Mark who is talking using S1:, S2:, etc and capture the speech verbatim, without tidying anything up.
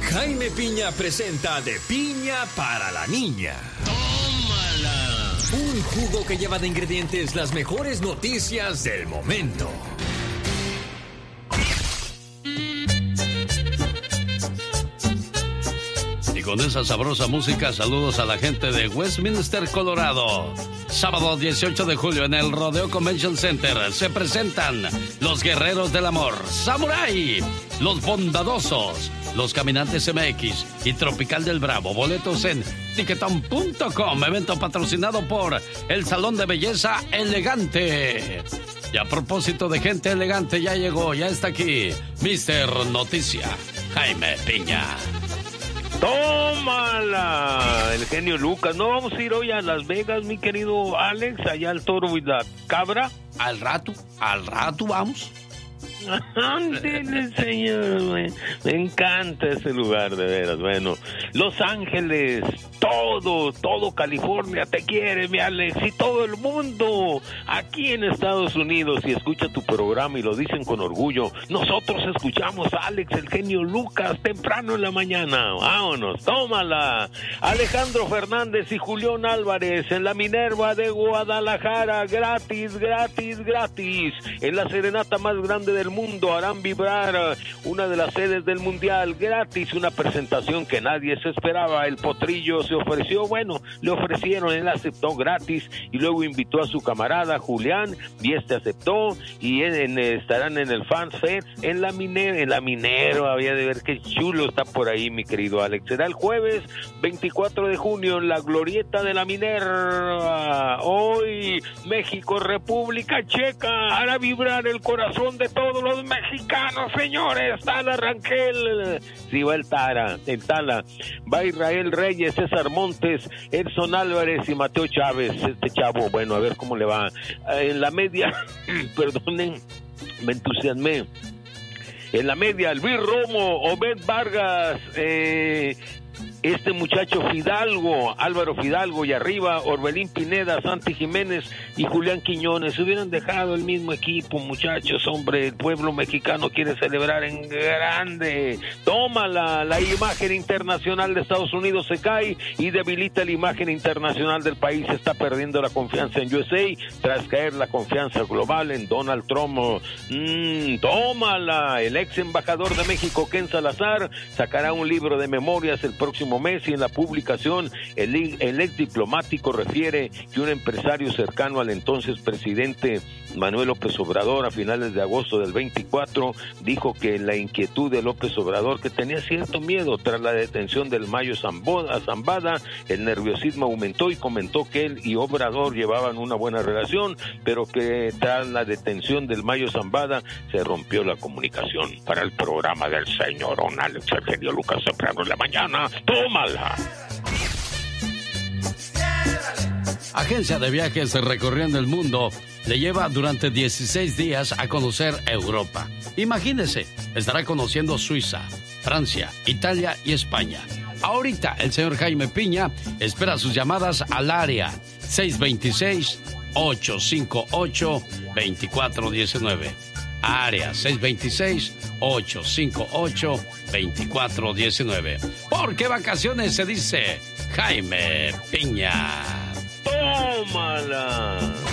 S1: Jaime Piña presenta De Piña para la Niña.
S2: ¡Tómala!
S1: Un jugo que lleva de ingredientes las mejores noticias del momento.
S2: Y con esa sabrosa música, saludos a la gente de Westminster, Colorado. Sábado dieciocho de julio en el Rodeo Convention Center se presentan los Guerreros del Amor, Samurai, los Bondadosos, los Caminantes M X y Tropical del Bravo. Boletos en tiquetón punto com, evento patrocinado por el Salón de Belleza Elegante. Y a propósito de gente elegante, ya llegó, ya está aquí, mister Noticia, Jaime Piña.
S3: ¡Tómala! El genio Lucas. ¿No vamos a ir hoy a Las Vegas, mi querido Alex? Allá al Toro y la Cabra.
S2: Al rato, al rato vamos.
S3: Ándele, señor. Me, me encanta ese lugar, de veras. Bueno, Los Ángeles, todo, todo California te quiere, mi Alex, y todo el mundo. Aquí en Estados Unidos, y escucha tu programa y lo dicen con orgullo, nosotros escuchamos a Alex, el genio Lucas, temprano en la mañana. Vámonos, tómala. Alejandro Fernández y Julián Álvarez en la Minerva de Guadalajara, gratis, gratis, gratis. En la serenata más grande del mundo harán vibrar una de las sedes del mundial, gratis, una presentación que nadie se esperaba. El Potrillo se ofreció, bueno, le ofrecieron, él aceptó gratis y luego invitó a su camarada Julián y este aceptó y en, en, estarán en el Fans Fest en la Minera, en la Minera, había de ver qué chulo está por ahí, mi querido Alex. Será el jueves veinticuatro de junio en la Glorieta de la Minera. Hoy México, República Checa, hará vibrar el corazón de todos los mexicanos, señores. Tala Rangel, sí va el Tara, el Tala, va Israel Reyes, César Montes, Edson Álvarez y Mateo Chávez, este chavo, bueno, a ver cómo le va. En la media, perdonen, me entusiasmé. En la media, Luis Romo, Obed Vargas, eh... este muchacho Fidalgo, Álvaro Fidalgo, y arriba Orbelín Pineda, Santi Jiménez y Julián Quiñones. Hubieran dejado el mismo equipo, muchachos, hombre, el pueblo mexicano quiere celebrar en grande. Tómala, la imagen internacional de Estados Unidos se cae y debilita la imagen internacional del país. Está perdiendo la confianza en U S A tras caer la confianza global en Donald Trump. Mm, tómala, el ex embajador de México, Ken Salazar, sacará un libro de memorias el próximo mes y en la publicación el, el ex diplomático refiere que un empresario cercano al entonces presidente Manuel López Obrador a finales de agosto del veinticuatro dijo que la inquietud de López Obrador, que tenía cierto miedo tras la detención del Mayo Zambada, el nerviosismo aumentó y comentó que él y Obrador llevaban una buena relación, pero que tras la detención del Mayo Zambada se rompió la comunicación. Para el programa del señor Don Alex, el genio Lucas, temprano en la mañana. ¡Tómala!
S2: Agencia de viajes recorriendo el mundo le lleva durante dieciséis días a conocer Europa. Imagínese, estará conociendo Suiza, Francia, Italia y España. Ahorita el señor Jaime Piña espera sus llamadas al área seis dos seis, ocho cinco ocho, dos cuatro uno nueve. Área seis dos seis, ocho cinco ocho, dos cuatro uno nueve. ¿Por qué vacaciones se dice Jaime Piña?
S3: ¡Tómala!